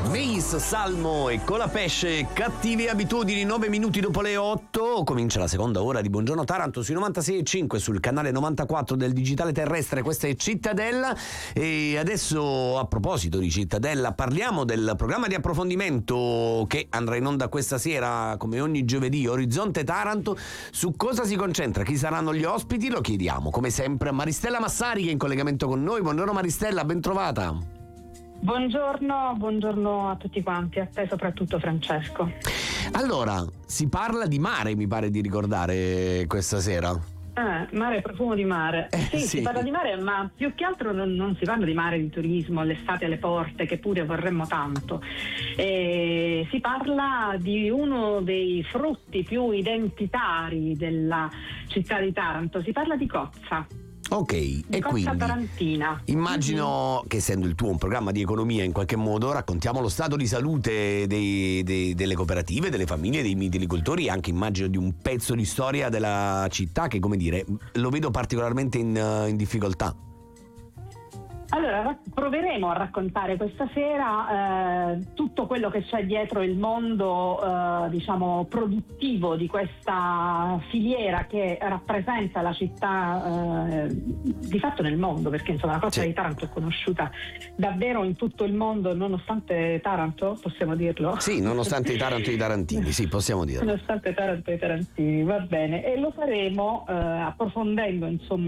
Mais, Salmo e Colapesce, cattive abitudini, 9 minuti dopo le 8. Comincia la seconda ora di Buongiorno Taranto sui 96.5 sul canale 94 del digitale terrestre. Questa è Cittadella e adesso, a proposito di Cittadella, parliamo del programma di approfondimento che andrà in onda questa sera come ogni giovedì, Orizzonte Taranto. Su cosa si concentra? Chi saranno gli ospiti? Lo chiediamo come sempre a Maristella Massari, che è in collegamento con noi. Buongiorno Maristella, ben trovata. Buongiorno a tutti quanti, a te soprattutto Francesco. Allora, si parla di mare, mi pare di ricordare questa sera. Mare, profumo di mare. Sì, si parla di mare, ma più che altro non si parla di mare, di turismo, l'estate alle porte, che pure vorremmo tanto. Si parla di uno dei frutti più identitari della città di Taranto, si parla di cozza. Ok, e quindi tarantina. Immagino che, essendo il tuo un programma di economia, in qualche modo raccontiamo lo stato di salute delle cooperative, delle famiglie, dei mitilicoltori, e anche immagino di un pezzo di storia della città che, come dire, lo vedo particolarmente in difficoltà. Allora, proveremo a raccontare questa sera tutto quello che c'è dietro il mondo, produttivo di questa filiera che rappresenta la città di fatto nel mondo, perché insomma la cozza di Taranto è conosciuta davvero in tutto il mondo, nonostante Taranto, possiamo dirlo? Sì, nonostante i Taranto e i tarantini, sì, possiamo dirlo. Nonostante Taranto e i tarantini, va bene. E lo faremo approfondendo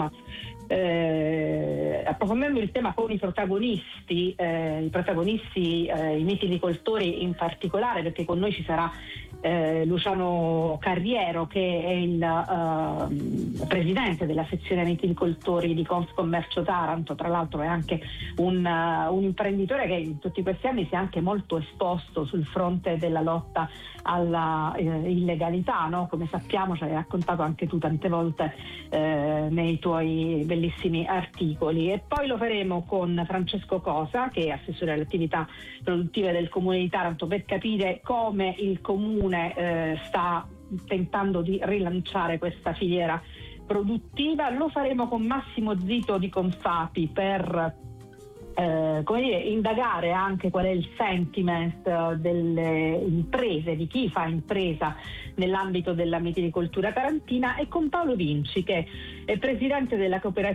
il tema con i protagonisti, i mitilicoltori in particolare, perché con noi ci sarà Luciano Carriero, che è il presidente della sezione mitilicoltori di Confcommercio Taranto. Tra l'altro è anche un imprenditore che in tutti questi anni si è anche molto esposto sul fronte della lotta alla illegalità, no? Come sappiamo, ci hai raccontato anche tu tante volte nei tuoi bellissimi articoli. E poi lo faremo con Francesco Cosa, che è assessore alle attività produttive del Comune di Taranto, per capire come il Comune sta tentando di rilanciare questa filiera produttiva. Lo faremo con Massimo Zito di Confapi per indagare anche qual è il sentiment delle imprese, di chi fa impresa nell'ambito della mitilicoltura tarantina, e con Paolo Vinci, che è presidente della cooperativa